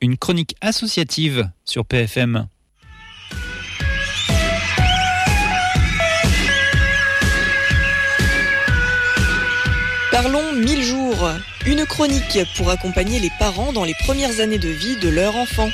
une chronique associative sur PFM. Parlons 1000 jours, une chronique pour accompagner les parents dans les premières années de vie de leur enfant.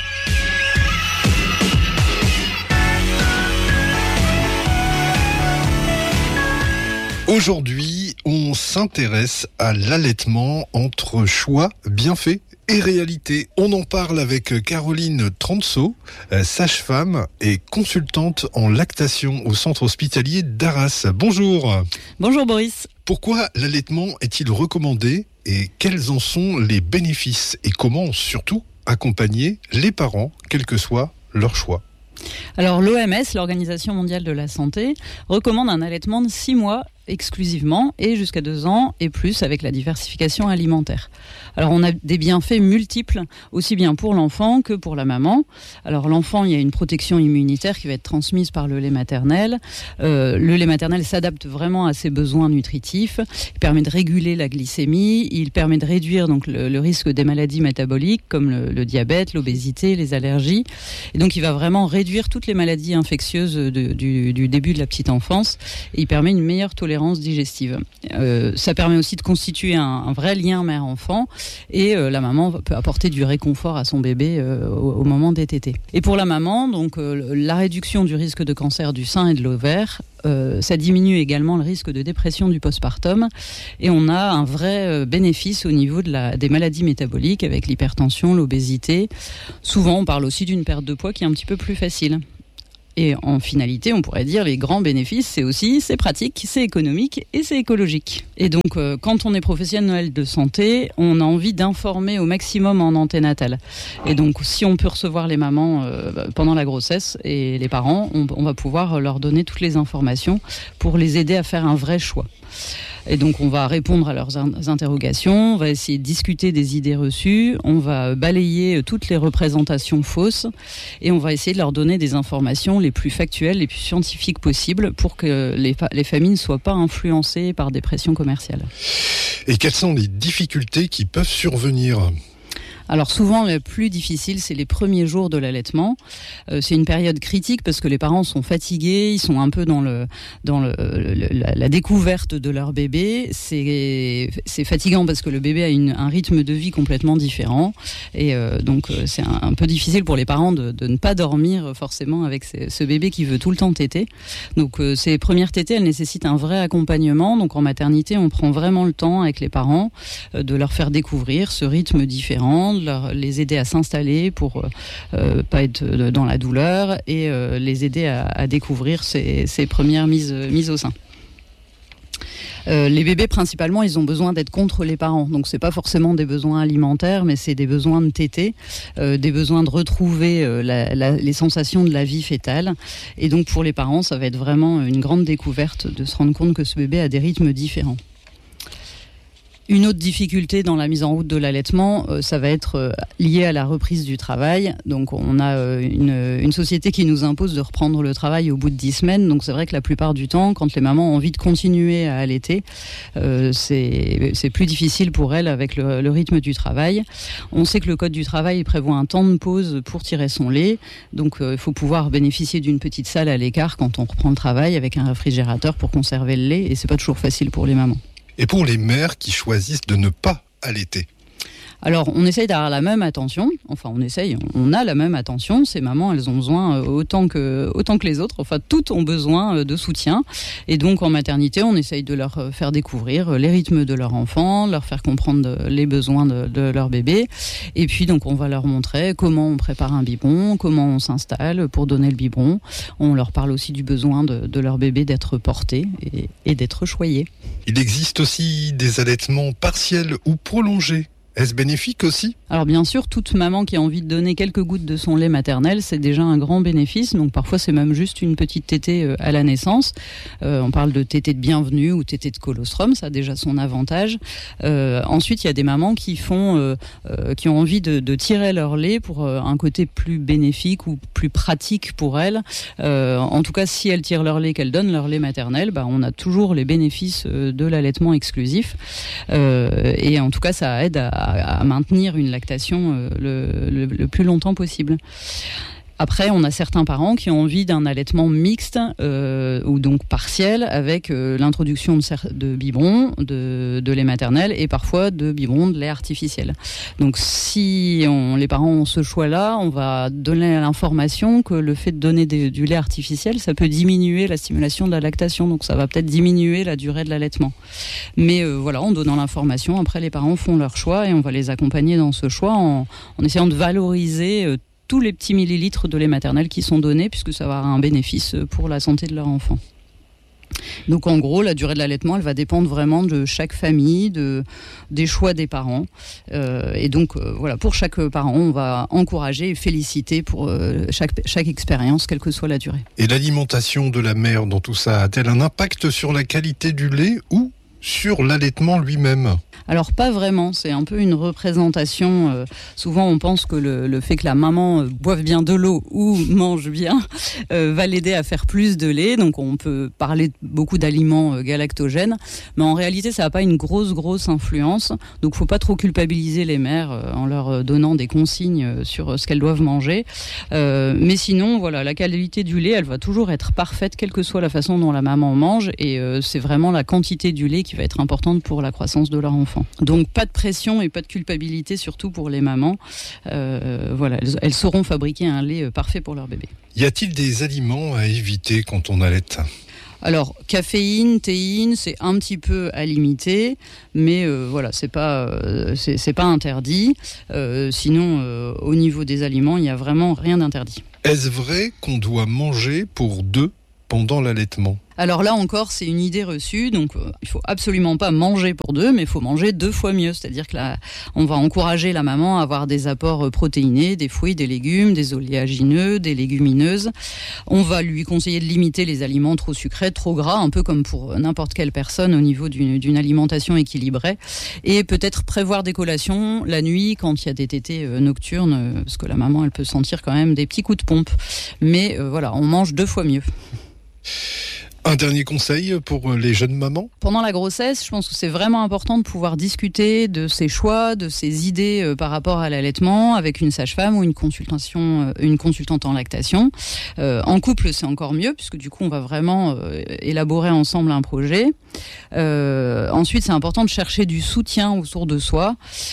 Aujourd'hui, on s'intéresse à l'allaitement entre choix, bienfaits et réalité. On en parle avec Caroline Transo, sage-femme et consultante en lactation au centre hospitalier d'Arras. Bonjour. Bonjour Boris. Pourquoi l'allaitement est-il recommandé et quels en sont les bénéfices et comment surtout accompagner les parents, quel que soit leur choix? Alors l'OMS, l'Organisation mondiale de la santé, recommande un allaitement de 6 mois exclusivement et jusqu'à 2 ans et plus avec la diversification alimentaire. Alors on a des bienfaits multiples, aussi bien pour l'enfant que pour la maman. Alors l'enfant, il y a une protection immunitaire qui va être transmise par le lait maternel. Le lait maternel s'adapte vraiment à ses besoins nutritifs. Il permet de réguler la glycémie. Il permet de réduire donc le risque des maladies métaboliques comme le diabète, l'obésité, les allergies. Et donc il va vraiment réduire toutes les maladies infectieuses du début de la petite enfance. Et il permet une meilleure tolérance digestive. Ça permet aussi de constituer un vrai lien mère-enfant et la maman peut apporter du réconfort à son bébé au moment des tétés. Et pour la maman, donc la réduction du risque de cancer du sein et de l'ovaire, ça diminue également le risque de dépression du postpartum et on a un vrai bénéfice au niveau des maladies métaboliques avec l'hypertension, l'obésité. Souvent, on parle aussi d'une perte de poids qui est un petit peu plus facile. Et en finalité, on pourrait dire les grands bénéfices, c'est pratique, c'est économique et c'est écologique. Et donc, quand on est professionnel de santé, on a envie d'informer au maximum en anténatal. Et donc, si on peut recevoir les mamans pendant la grossesse et les parents, on va pouvoir leur donner toutes les informations pour les aider à faire un vrai choix. Et donc on va répondre à leurs interrogations, on va essayer de discuter des idées reçues, on va balayer toutes les représentations fausses et on va essayer de leur donner des informations les plus factuelles, les plus scientifiques possibles pour que les familles ne soient pas influencées par des pressions commerciales. Et quelles sont les difficultés qui peuvent survenir ? Alors souvent, le plus difficile, c'est les premiers jours de l'allaitement. C'est une période critique parce que les parents sont fatigués, ils sont un peu dans la découverte de leur bébé. C'est fatigant parce que le bébé a un rythme de vie complètement différent. Et donc, c'est un peu difficile pour les parents de ne pas dormir forcément avec ce bébé qui veut tout le temps téter. Donc, ces premières tétées, elles nécessitent un vrai accompagnement. Donc, en maternité, on prend vraiment le temps avec les parents de leur faire découvrir ce rythme différent, les aider à s'installer pour pas être dans la douleur et les aider à découvrir ces premières mises au sein. Les bébés, principalement, ils ont besoin d'être contre les parents. Donc, c'est pas forcément des besoins alimentaires, mais c'est des besoins de téter, des besoins de retrouver les sensations de la vie fœtale. Et donc, pour les parents, ça va être vraiment une grande découverte de se rendre compte que ce bébé a des rythmes différents. Une autre difficulté dans la mise en route de l'allaitement, ça va être lié à la reprise du travail. Donc on a une société qui nous impose de reprendre le travail au bout de 10 semaines. Donc c'est vrai que la plupart du temps, quand les mamans ont envie de continuer à allaiter, c'est plus difficile pour elles avec le rythme du travail. On sait que le code du travail prévoit un temps de pause pour tirer son lait. Donc il faut pouvoir bénéficier d'une petite salle à l'écart quand on reprend le travail avec un réfrigérateur pour conserver le lait. Et c'est pas toujours facile pour les mamans. Et pour les mères qui choisissent de ne pas allaiter? Alors, on essaye d'avoir la même attention. Enfin, on a la même attention. Ces mamans, elles ont besoin autant que les autres. Enfin, toutes ont besoin de soutien. Et donc, en maternité, on essaye de leur faire découvrir les rythmes de leur enfant, leur faire comprendre les besoins de leur bébé. Et puis, donc, on va leur montrer comment on prépare un biberon, comment on s'installe pour donner le biberon. On leur parle aussi du besoin de leur bébé d'être porté et d'être choyé. Il existe aussi des allaitements partiels ou prolongés. Est-ce bénéfique aussi ? Alors bien sûr, toute maman qui a envie de donner quelques gouttes de son lait maternel, c'est déjà un grand bénéfice. Donc parfois c'est même juste une petite tétée à la naissance. On parle de tétée de bienvenue ou tétée de colostrum, ça a déjà son avantage. Ensuite, il y a des mamans qui ont envie de tirer leur lait pour un côté plus bénéfique ou plus pratique pour elles. En tout cas, si elles tirent leur lait, qu'elles donnent leur lait maternel, on a toujours les bénéfices de l'allaitement exclusif. Et en tout cas, ça aide à à maintenir une lactation le plus longtemps possible. Après, on a certains parents qui ont envie d'un allaitement mixte ou donc partiel avec l'introduction de biberons, de lait maternel et parfois de biberons de lait artificiel. Donc si les parents ont ce choix-là, on va donner l'information que le fait de donner du lait artificiel, ça peut diminuer la stimulation de la lactation. Donc ça va peut-être diminuer la durée de l'allaitement. Mais voilà, en donnant l'information, après les parents font leur choix et on va les accompagner dans ce choix en essayant de valoriser tous les petits millilitres de lait maternel qui sont donnés, puisque ça va avoir un bénéfice pour la santé de leur enfant. Donc en gros, la durée de l'allaitement, elle va dépendre vraiment de chaque famille, des choix des parents. Et donc voilà, pour chaque parent, on va encourager et féliciter pour chaque expérience, quelle que soit la durée. Et l'alimentation de la mère dans tout ça a-t-elle un impact sur la qualité du lait ou sur l'allaitement lui-même ? Alors pas vraiment, c'est un peu une représentation. Souvent on pense que le fait que la maman boive bien de l'eau ou mange bien va l'aider à faire plus de lait. Donc on peut parler beaucoup d'aliments galactogènes, mais en réalité ça n'a pas une grosse influence. Donc faut pas trop culpabiliser les mères en leur donnant des consignes sur ce qu'elles doivent manger. Mais sinon voilà, la qualité du lait elle va toujours être parfaite quelle que soit la façon dont la maman mange et c'est vraiment la quantité du lait qui va être importante pour la croissance de leur enfant. Donc pas de pression et pas de culpabilité surtout pour les mamans. Voilà, elles sauront fabriquer un lait parfait pour leur bébé. Y a-t-il des aliments à éviter quand on allaite ? Alors, caféine, théine, c'est un petit peu à limiter, mais voilà, c'est pas interdit. Sinon, au niveau des aliments, il n'y a vraiment rien d'interdit. Est-ce vrai qu'on doit manger pour deux pendant l'allaitement ? Alors là encore, c'est une idée reçue, donc il faut absolument pas manger pour deux, mais il faut manger 2 fois mieux. C'est-à-dire que on va encourager la maman à avoir des apports protéinés, des fruits, des légumes, des oléagineux, des légumineuses. On va lui conseiller de limiter les aliments trop sucrés, trop gras, un peu comme pour n'importe quelle personne au niveau d'une alimentation équilibrée. Et peut-être prévoir des collations la nuit quand il y a des tétées nocturnes, parce que la maman, elle peut sentir quand même des petits coups de pompe. Mais voilà, on mange 2 fois mieux. Un dernier conseil pour les jeunes mamans ? Pendant la grossesse, je pense que c'est vraiment important de pouvoir discuter de ses choix, de ses idées par rapport à l'allaitement avec une sage-femme ou une consultante en lactation. En couple, c'est encore mieux puisque du coup, on va vraiment élaborer ensemble un projet. Ensuite, c'est important de chercher du soutien autour de soi.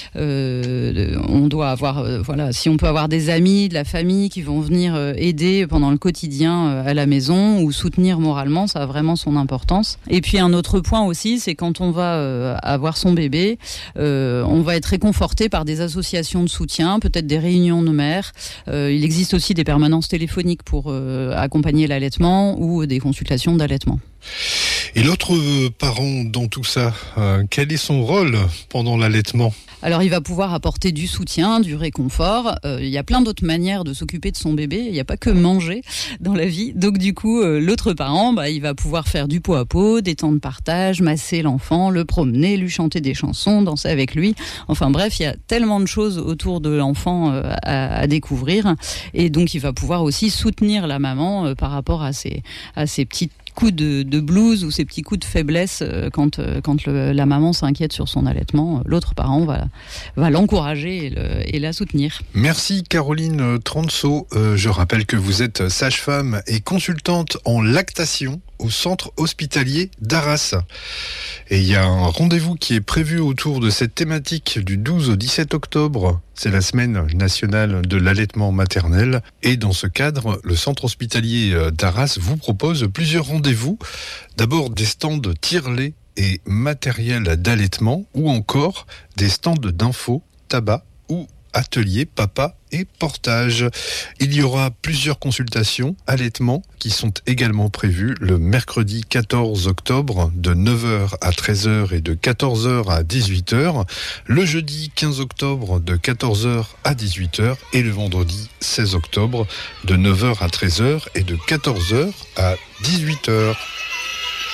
On doit avoir, si on peut avoir des amis, de la famille qui vont venir aider pendant le quotidien à la maison ou soutenir moralement, ça a vraiment son importance. Et puis un autre point aussi, c'est quand on va avoir son bébé, on va être réconforté par des associations de soutien, peut-être des réunions de mères. Il existe aussi des permanences téléphoniques pour accompagner l'allaitement ou des consultations d'allaitement. Et l'autre parent dans tout ça, quel est son rôle pendant l'allaitement ? Alors il va pouvoir apporter du soutien, du réconfort. Il y a plein d'autres manières de s'occuper de son bébé. Il n'y a pas que manger dans la vie. Donc du coup, l'autre parent, il va pouvoir faire du pot à pot, des temps de partage, masser l'enfant, le promener, lui chanter des chansons, danser avec lui. Enfin bref, il y a tellement de choses autour de l'enfant à découvrir. Et donc il va pouvoir aussi soutenir la maman par rapport à ces petites coups de blues ou ces petits coups de faiblesse quand la maman s'inquiète sur son allaitement, l'autre parent va l'encourager et la soutenir. Merci Caroline Transo. Je rappelle que vous êtes sage-femme et consultante en lactation au centre hospitalier d'Arras. Et il y a un rendez-vous qui est prévu autour de cette thématique du 12 au 17 octobre. C'est la semaine nationale de l'allaitement maternel. Et dans ce cadre, le centre hospitalier d'Arras vous propose plusieurs rendez-vous. D'abord des stands tire-lait et matériel d'allaitement ou encore des stands d'infos, tabac ou atelier papa et portage. Il y aura plusieurs consultations allaitement qui sont également prévues le mercredi 14 octobre de 9h à 13h et de 14h à 18h, le jeudi 15 octobre de 14h à 18h et le vendredi 16 octobre de 9h à 13h et de 14h à 18h.